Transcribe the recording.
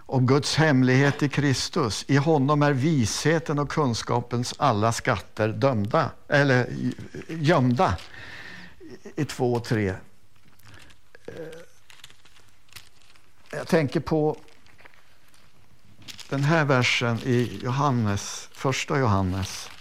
om Guds hemlighet i Kristus. I honom är visheten och kunskapens alla skatter dömda, eller gömda. I 2 och 3. Jag tänker på den här versen i Johannes, 1 Johannes.